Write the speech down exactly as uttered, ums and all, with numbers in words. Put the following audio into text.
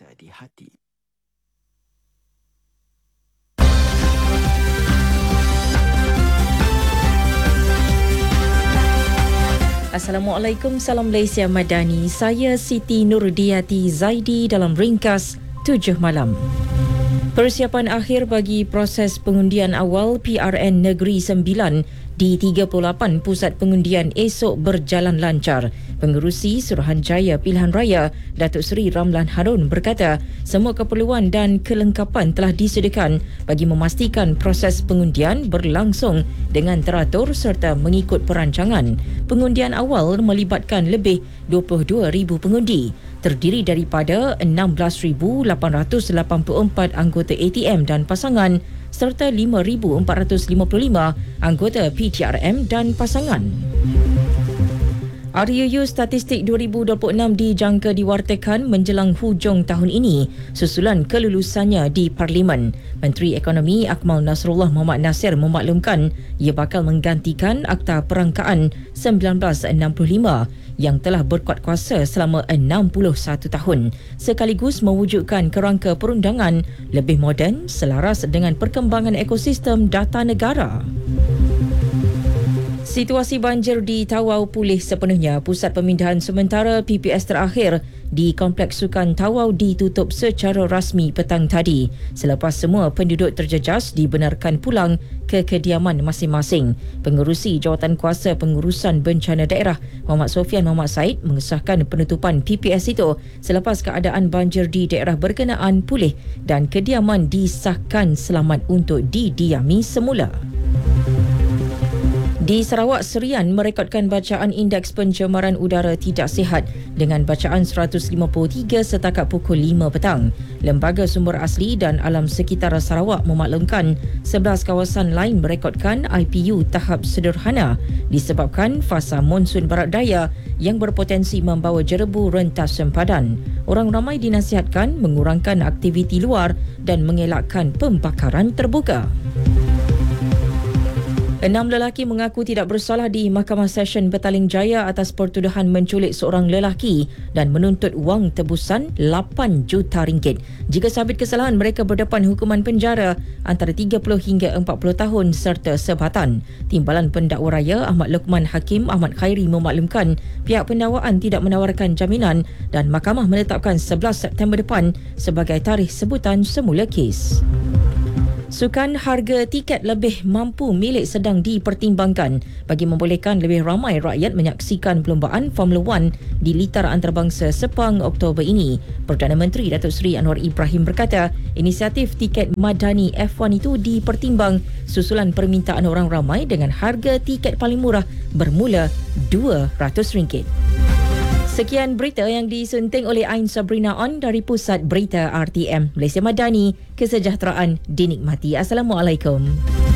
berada di hati. Assalamualaikum, salam Malaysia Madani. Saya Siti Nurdiati Zaidi dalam ringkas tujuh malam. Persiapan akhir bagi proses pengundian awal P R N Negeri Sembilan di tiga puluh lapan pusat pengundian esok berjalan lancar. Pengerusi Suruhanjaya Pilihan Raya Datuk Seri Ramlan Harun berkata semua keperluan dan kelengkapan telah disediakan bagi memastikan proses pengundian berlangsung dengan teratur serta mengikut perancangan. Pengundian awal melibatkan lebih dua puluh dua ribu pengundi, terdiri daripada enam belas ribu lapan ratus lapan puluh empat anggota A T M dan pasangan serta lima ribu empat ratus lima puluh lima anggota P T R M dan pasangan. R U U Statistik dua ribu dua puluh enam dijangka diwartakan menjelang hujung tahun ini susulan kelulusannya di Parlimen. Menteri Ekonomi Akmal Nasrullah Mohamad Nasir memaklumkan ia bakal menggantikan Akta Perangkaan seribu sembilan ratus enam puluh lima yang telah berkuat kuasa selama enam puluh satu tahun, sekaligus mewujudkan kerangka perundangan lebih moden selaras dengan perkembangan ekosistem data negara. Situasi banjir di Tawau pulih sepenuhnya. Pusat pemindahan sementara P P S terakhir di Kompleks Sukan Tawau ditutup secara rasmi petang tadi selepas semua penduduk terjejas dibenarkan pulang ke kediaman masing-masing. Pengerusi Jawatankuasa Pengurusan Bencana Daerah Muhammad Sofian Muhammad Said mengesahkan penutupan P P S itu selepas keadaan banjir di daerah berkenaan pulih dan kediaman disahkan selamat untuk didiami semula. Di Sarawak, Serian merekodkan bacaan indeks pencemaran udara tidak sihat dengan bacaan seratus lima puluh tiga setakat pukul lima petang. Lembaga Sumber Asli dan Alam Sekitar Sarawak memaklumkan sebelas kawasan lain merekodkan I P U tahap sederhana disebabkan fasa monsun barat daya yang berpotensi membawa jerebu rentas sempadan. Orang ramai dinasihatkan mengurangkan aktiviti luar dan mengelakkan pembakaran terbuka. Enam lelaki mengaku tidak bersalah di Mahkamah Session Petaling Jaya atas pertuduhan menculik seorang lelaki dan menuntut wang tebusan lapan juta ringgit. Jika sabit kesalahan, mereka berdepan hukuman penjara antara tiga puluh hingga empat puluh tahun serta sebatan. Timbalan Pendakwa Raya Ahmad Luqman Hakim Ahmad Khairi memaklumkan pihak pendakwaan tidak menawarkan jaminan dan mahkamah menetapkan sebelas September depan sebagai tarikh sebutan semula kes. Sukan harga tiket lebih mampu milik sedang dipertimbangkan bagi membolehkan lebih ramai rakyat menyaksikan perlombaan Formula One di litar antarabangsa Sepang Oktober ini. Perdana Menteri Datuk Seri Anwar Ibrahim berkata, inisiatif tiket madani F satu itu dipertimbang susulan permintaan orang ramai dengan harga tiket paling murah bermula dua ratus ringgit. Sekian berita yang disunting oleh Ain Sabrina On dari Pusat Berita R T M Malaysia Madani. Kesejahteraan dinikmati. Assalamualaikum.